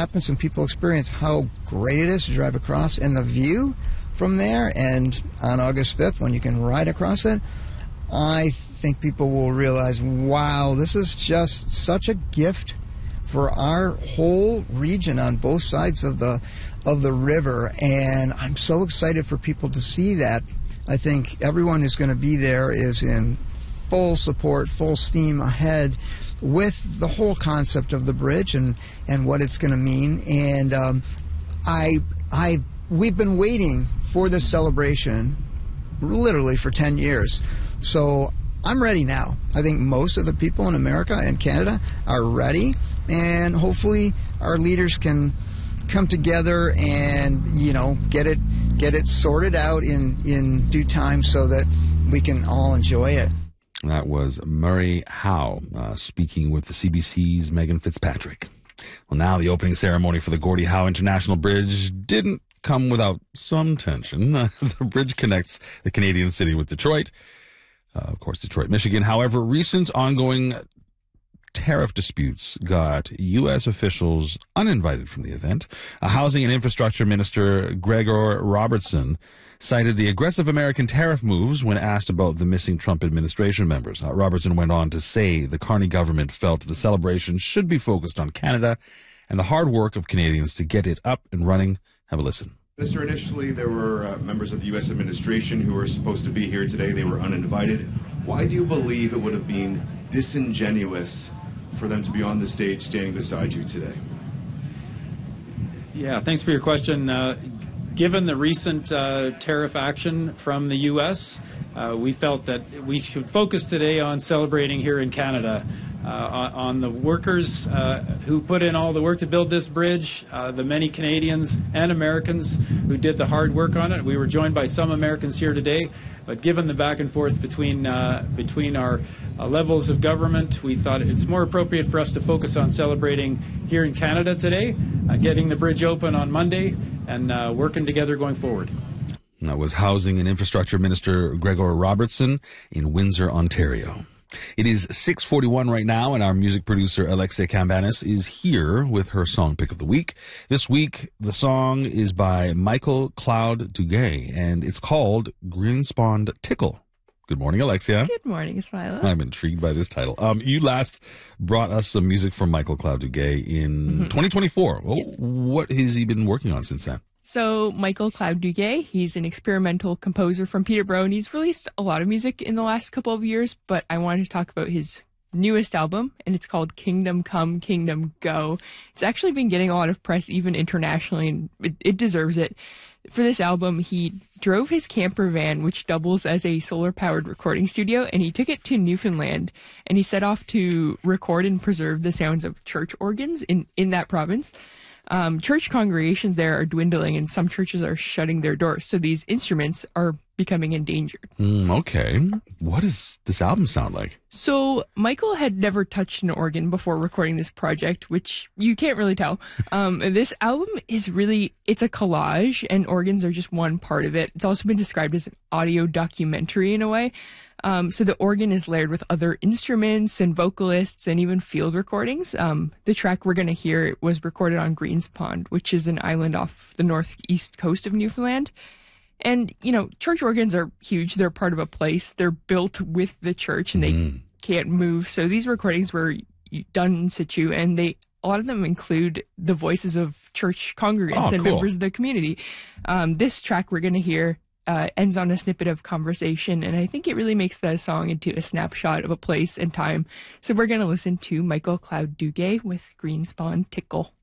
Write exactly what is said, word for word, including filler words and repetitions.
happens when people experience how great it is to drive across and the view from there, and on August fifth when you can ride across it, I think people will realize, wow, this is just such a gift for our whole region on both sides of the of the river, and I'm so excited for people to see that. I think everyone who's going to be there is in full support, full steam ahead with the whole concept of the bridge and, and what it's going to mean. And um, I, I, we've been waiting for this celebration literally for ten years. So I'm ready now. I think most of the people in America and Canada are ready, and hopefully our leaders can come together and, you know, get it get it sorted out in, in due time so that we can all enjoy it. That was Murray Howe uh, speaking with the C B C's Megan Fitzpatrick. Well, now the opening ceremony for the Gordie Howe International Bridge didn't come without some tension. Uh, the bridge connects the Canadian city with Detroit, uh, of course, Detroit, Michigan. However, recent ongoing tariff disputes got U S officials uninvited from the event. A Housing and Infrastructure Minister, Gregor Robertson, cited the aggressive American tariff moves when asked about the missing Trump administration members. Uh, Robertson went on to say the Carney government felt the celebration should be focused on Canada and the hard work of Canadians to get it up and running. Have a listen. Minister, initially there were uh, members of the U S administration who were supposed to be here today. They were uninvited. Why do you believe it would have been disingenuous for them to be on the stage standing beside you today? Yeah, thanks for your question. Uh, given the recent uh, tariff action from the U S, uh, we felt that we should focus today on celebrating here in Canada, uh, on, on the workers uh, who put in all the work to build this bridge, uh, the many Canadians and Americans who did the hard work on it. We were joined by some Americans here today, but given the back and forth between uh, between our uh, levels of government, we thought it's more appropriate for us to focus on celebrating here in Canada today, uh, getting the bridge open on Monday, and uh, working together going forward. That was Housing and Infrastructure Minister Gregor Robertson in Windsor, Ontario. It is six forty-one right now, and our music producer Alexia Cambanis is here with her song pick of the week. This week, the song is by Michael Cloud Duguay, and it's called Greenspond Tickle. Good morning, Alexia. Good morning, Smiler. I'm intrigued by this title. Um, you last brought us some music from Michael Cloud Duguay in mm-hmm. twenty twenty-four. Well, yes. What has he been working on since then? So Michael Cloud Duguay, he's an experimental composer from Peterborough, and he's released a lot of music in the last couple of years, but I wanted to talk about his newest album, and it's called Kingdom Come, Kingdom Go. It's actually been getting a lot of press, even internationally, and it, it deserves it. For this album, he drove his camper van, which doubles as a solar-powered recording studio, and he took it to Newfoundland, and he set off to record and preserve the sounds of church organs in, in that province. Um, church congregations there are dwindling, and some churches are shutting their doors, so these instruments are becoming endangered. Mm, okay. What does this album sound like? So Michael had never touched an organ before recording this project, which you can't really tell. Um, this album is really, it's a collage, and organs are just one part of it. It's also been described as an audio documentary in a way. Um, so the organ is layered with other instruments and vocalists and even field recordings. Um, the track we're going to hear was recorded on Greenspond, which is an island off the northeast coast of Newfoundland. And, you know, church organs are huge. They're part of a place. They're built with the church, and they mm. can't move. So these recordings were done in situ, and they a lot of them include the voices of church congregants oh, and cool. members of the community. Um, this track we're going to hear Uh, ends on a snippet of conversation, and I think it really makes the song into a snapshot of a place and time. So we're going to listen to Michael Cloud Duguay with Greenspond Tickle.